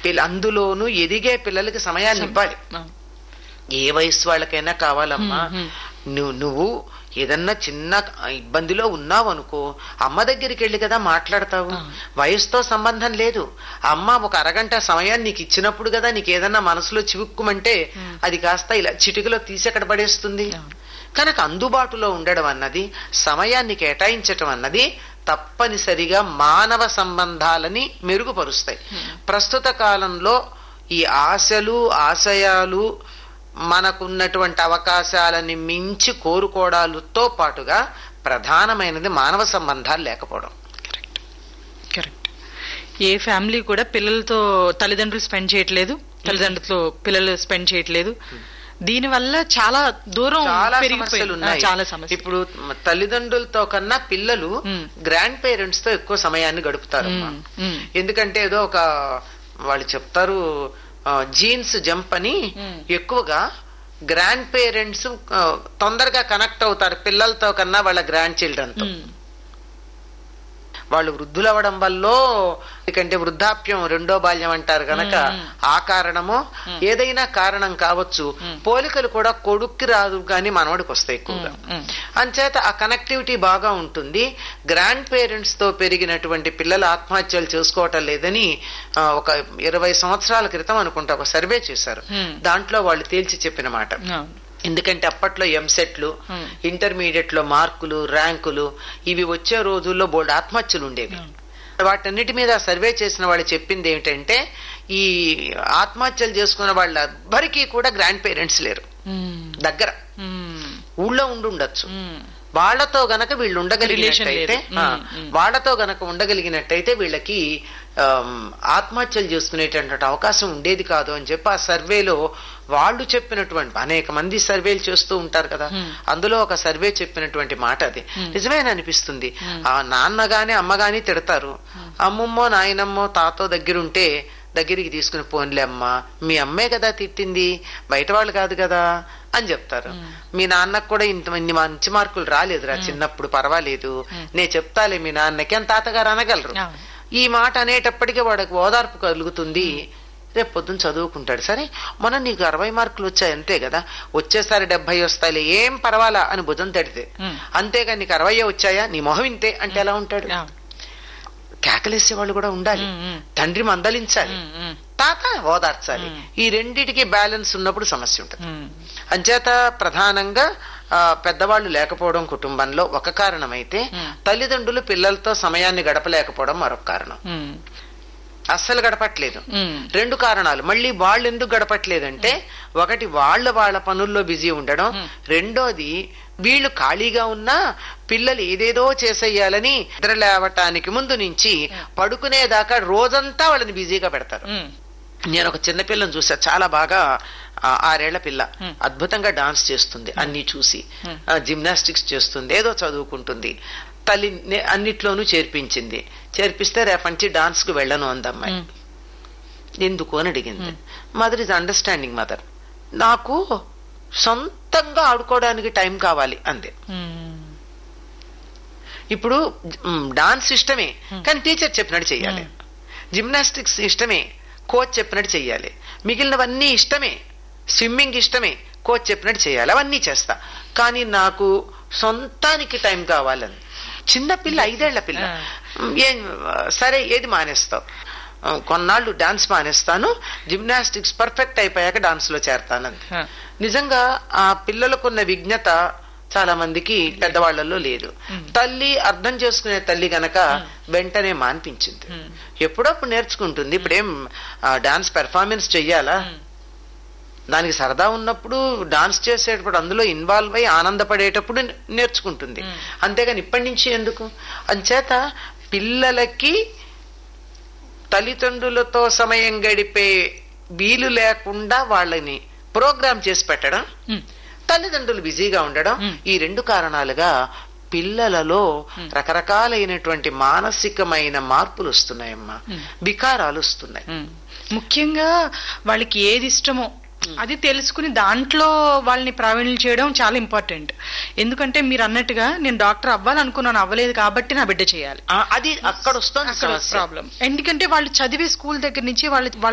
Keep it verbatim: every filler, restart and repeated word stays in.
అందులోనూ ఎదిగే పిల్లలకి సమయాన్ని ఇవ్వాలి. ఏ వయసు వాళ్ళకైనా కావాలమ్మా. నువ్వు నువ్వు ఏదన్నా చిన్న ఇబ్బందిలో ఉన్నావు అనుకో, అమ్మ దగ్గరికి వెళ్ళి కదా మాట్లాడతావు. వయసుతో సంబంధం లేదు. అమ్మ ఒక అరగంట సమయాన్ని నీకు ఇచ్చినప్పుడు కదా నీకు ఏదన్నా మనసులో చివుక్కుమంటే అది కాస్త ఇలా చిటికలో తీసి అక్కడ పడేస్తుంది. కనుక అందుబాటులో ఉండడం అన్నది, సమయాన్ని కేటాయించటం అన్నది తప్పనిసరిగా మానవ సంబంధాలని మెరుగుపరుస్తాయి. ప్రస్తుత కాలంలో ఈ ఆశలు ఆశయాలు మనకున్నటువంటి అవకాశాలని మించి కోరుకోవడాలతో పాటుగా ప్రధానమైనది మానవ సంబంధాలు లేకపోవడం. కరెక్ట్ కరెక్ట్ ఏ ఫ్యామిలీ కూడా పిల్లలతో తల్లిదండ్రులు స్పెండ్ చేయట్లేదు, తల్లిదండ్రులతో పిల్లలు స్పెండ్ చేయట్లేదు. దీని వల్ల చాలా దూరం చాలా సమస్యలు ఉన్నాయి. చాలా సమస్యలు. ఇప్పుడు తల్లిదండ్రులతో కన్నా పిల్లలు గ్రాండ్ పేరెంట్స్ తో ఎక్కువ సమయాన్ని గడుపుతారు. ఎందుకంటే ఏదో ఒక వాళ్ళు చెప్తారు జీన్స్ జంప్ అని, ఎక్కువగా గ్రాండ్ పేరెంట్స్ తొందరగా కనెక్ట్ అవుతారు పిల్లలతో కన్నా వాళ్ళ గ్రాండ్ చిల్డ్రన్ తో. వాళ్ళు వృద్ధులవ్వడం వల్ల, ఎందుకంటే వృద్ధాప్యం రెండో బాల్యం అంటారు కనుక ఆ కారణమో ఏదైనా కారణం కావచ్చు, పోలికలు కూడా కొడుక్కి రాదు కానీ మనవడికి వస్తాయి ఎక్కువగా. అంచేత ఆ కనెక్టివిటీ బాగా ఉంటుంది. గ్రాండ్ పేరెంట్స్ తో పెరిగినటువంటి పిల్లలు ఆత్మహత్యలు చేసుకోవటం లేదని ఒక ఇరవై సంవత్సరాల క్రితం అనుకుంటా ఒక సర్వే చేశారు. దాంట్లో వాళ్ళు తేల్చి చెప్పిన మాట. ఎందుకంటే అప్పట్లో ఎంసెట్లు, ఇంటర్మీడియట్ లో మార్కులు, ర్యాంకులు ఇవి వచ్చే రోజుల్లో బోల్డ్ ఆత్మహత్యలు ఉండేవి. వాటన్నిటి మీద సర్వే చేసిన వాళ్ళు చెప్పింది ఏమిటంటే, ఈ ఆత్మహత్యలు చేసుకున్న వాళ్ళెవ్వరికీ కూడా గ్రాండ్ పేరెంట్స్ లేరు దగ్గర. ఊళ్ళో ఉండి ఉండొచ్చు, వాళ్లతో గనక వీళ్ళు ఉండగలిగినట్టయితే వాళ్లతో గనక ఉండగలిగినట్టయితే వీళ్ళకి ఆత్మహత్యలు చేసుకునేటటువంటి అవకాశం ఉండేది కాదు అని చెప్పి ఆ సర్వేలో వాళ్ళు చెప్పినటువంటి, అనేక మంది సర్వేలు చేస్తూ ఉంటారు కదా, అందులో ఒక సర్వే చెప్పినటువంటి మాట అది నిజమేనా అనిపిస్తుంది. ఆ నాన్నగాని అమ్మగాని తిడతారు, అమ్మమ్మో నాయనమ్మో తాతో దగ్గరుంటే దగ్గరికి తీసుకుని పోన్లే అమ్మా, మీ అమ్మే కదా తిట్టింది, బయట వాళ్ళు కాదు కదా అని చెప్తారు. మీ నాన్నకు కూడా ఇంత ఇన్ని మంచి మార్కులు రాలేదురా చిన్నప్పుడు, పర్వాలేదు నే చెప్తాలే మీ నాన్నకి అని తాతగారు అనగలరు. ఈ మాట అనేటప్పటికీ వాడికి ఓదార్పు కలుగుతుంది. రేపు పొద్దున్న చదువుకుంటాడు, సరే మొన్న నీకు అరవై మార్కులు వచ్చాయి అంతే కదా, వచ్చేసారి డెబ్బై వస్తాయిలే ఏం పర్వాలా అని భుజం తడితే, అంతేగా నీకు అరవై వచ్చాయా నీ మొహం ఇంతే అంటే ఎలా ఉంటాడు? కేకలేసే వాళ్ళు కూడా ఉండాలి, తండ్రి మందలించాలి, తాత ఓదార్చాలి. ఈ రెండిటికి బ్యాలెన్స్ ఉన్నప్పుడు సమస్య ఉంటుంది. అంచేత ప్రధానంగా పెద్దవాళ్లు లేకపోవడం కుటుంబంలో ఒక కారణమైతే, తల్లిదండ్రులు పిల్లలతో సమయాన్ని గడపలేకపోవడం మరొక కారణం. అస్సలు గడపట్లేదు. రెండు కారణాలు. మళ్ళీ వాళ్ళు ఎందుకు గడపట్లేదంటే, ఒకటి వాళ్ళ వాళ్ళ పనుల్లో బిజీ ఉండడం, రెండోది వీళ్ళు ఖాళీగా ఉన్నా పిల్లలు ఏదేదో చేసేయాలని నిద్ర లేవటానికి ముందు నుంచి పడుకునేదాకా రోజంతా వాళ్ళని బిజీగా పెడతారు. నేను ఒక చిన్న పిల్లని చూసా, చాలా బాగా ఆరేళ్ల పిల్ల, అద్భుతంగా డాన్స్ చేస్తుంది, అన్ని చూసి జిమ్నాస్టిక్స్ చేస్తుంది, ఏదో చదువుకుంటుంది. తల్లి అన్నిట్లోనూ చేర్పించింది. చేర్పిస్తే రేపటి నుంచి డాన్స్ కు వెళ్ళను అందమ్మాయి. ఎందుకు అని అడిగింది. మదర్ ఇస్ అండర్స్టాండింగ్ మదర్, నాకు సొంతంగా ఆడుకోవడానికి టైం కావాలి అంది. ఇప్పుడు డాన్స్ ఇష్టమే కానీ టీచర్ చెప్పినట్టు చెయ్యాలి, జిమ్నాస్టిక్స్ ఇష్టమే కోచ్ చెప్పినట్టు చెయ్యాలి, మిగిలినవన్నీ ఇష్టమే, స్విమ్మింగ్ ఇష్టమే కోచ్ చెప్పినట్టు చేయాలి, అవన్నీ చేస్తా, కానీ నాకు సొంతానికి టైం కావాలని. చిన్న పిల్ల, ఐదేళ్ల పిల్ల. ఏం సరే ఏది మానేస్తావు? కొన్నాళ్ళు డాన్స్ మానేస్తాను, జిమ్నాస్టిక్స్ పర్ఫెక్ట్ అయిపోయాక డాన్స్ లో చేరతానంది. నిజంగా ఆ పిల్లలకున్న విజ్ఞత చాలా మందికి పెద్దవాళ్లలో లేదు. తల్లి అర్థం చేసుకునే తల్లి గనక వెంటనే మాన్పించింది. ఎప్పుడప్పుడు నేర్చుకుంటుంది. ఇప్పుడేం డాన్స్ పెర్ఫార్మెన్స్ చెయ్యాలా, దానికి సరదా ఉన్నప్పుడు డాన్స్ చేసేటప్పుడు అందులో ఇన్వాల్వ్ అయ్యి ఆనందపడేటప్పుడు నేర్చుకుంటుంది, అంతేగాని ఇప్పటి నుంచి ఎందుకు? అంచేత పిల్లలకి తల్లిదండ్రులతో సమయం గడిపే వీలు లేకుండా వాళ్ళని ప్రోగ్రామ్ చేసి పెట్టడం, తల్లిదండ్రులు బిజీగా ఉండడం, ఈ రెండు కారణాలుగా పిల్లలలో రకరకాలైనటువంటి మానసికమైన మార్పులు వస్తున్నాయమ్మా, వికారాలు వస్తున్నాయి. ముఖ్యంగా వాళ్ళకి ఏది ఇష్టమో అది తెలుసుకుని దాంట్లో వాళ్ళని ప్రావీణ్యం చేయడం చాలా ఇంపార్టెంట్. ఎందుకంటే మీరు అన్నట్టుగా నేను డాక్టర్ అవ్వాలనుకున్నాను, అవ్వలేదు కాబట్టి నా బిడ్డ చేయాలి, అది అక్కడ వస్తుంది ప్రాబ్లం. ఎందుకంటే వాళ్ళు చదివే స్కూల్ దగ్గర నుంచి వాళ్ళు